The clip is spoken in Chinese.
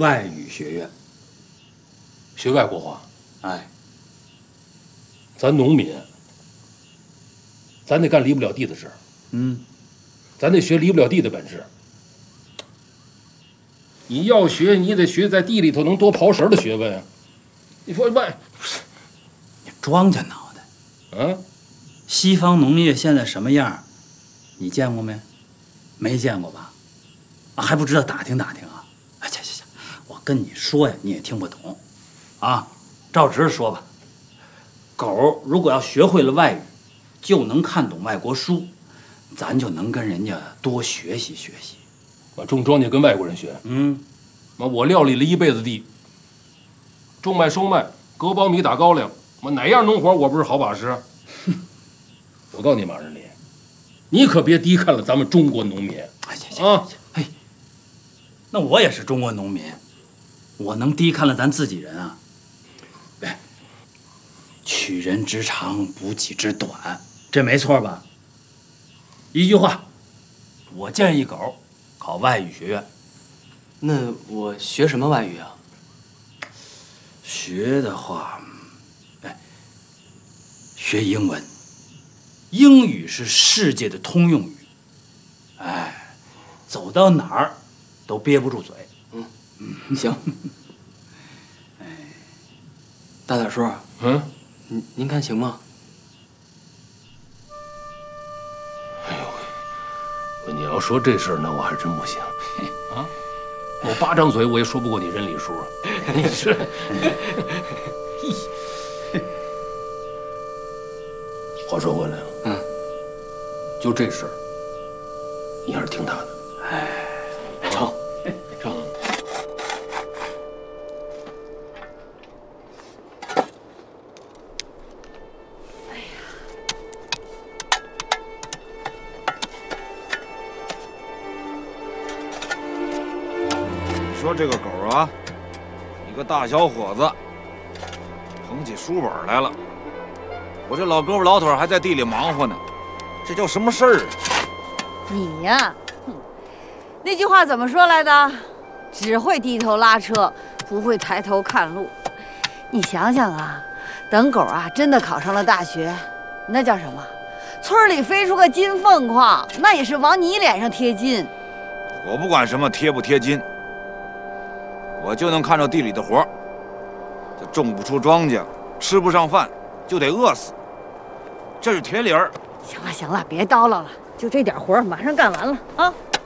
外语学院， 学外国话。 哎， 咱农民，咱得干离不了地的事儿。咱得学离不了地的本事。你要学，你得学在地里头能多刨食的学问啊。你说外， 你庄稼脑袋， 嗯， 西方农业现在什么样，你见过没？没见过吧？啊，还不知道打听打听啊？哎，行，我跟你说呀，你也听不懂，啊，照直说吧。狗如果要学会了外语，就能看懂外国书，咱就能跟人家多学习学习。 我种庄稼跟外国人学。我料理了一辈子地，种麦收麦，割苞米打高粱，哪样农活我不是好把式？我告诉你，马日礼，你可别低看了咱们中国农民。 行，嘿，那我也是中国农民，我能低看了咱自己人啊？哎，取人之长，补己之短，这没错吧？一句话，我建议狗考外语学院。 那我学什么外语啊？ 学的话，学英文。英语是世界的通用语，走到哪儿都憋不住嘴。 行。大点叔，您看行吗？ 哎呦，你要说这事儿，那我还真不行啊！我8张嘴，我也说不过你人理数。你是，话说回来啊，就这事儿，你还是听他的。 成。 说这个狗啊，一个大小伙子，捧起书本来了。我这老胳膊老腿还在地里忙活呢，这叫什么事儿啊？ 你呀，那句话怎么说来的？只会低头拉车，不会抬头看路。你想想啊，等狗啊真的考上了大学，那叫什么？村里飞出个金凤凰，那也是往你脸上贴金。 我不管什么贴不贴金。我就能看着地里的活，这种不出庄稼，吃不上饭，就得饿死，这是铁理儿。 行了，别叨唠了，就这点活马上干完了啊！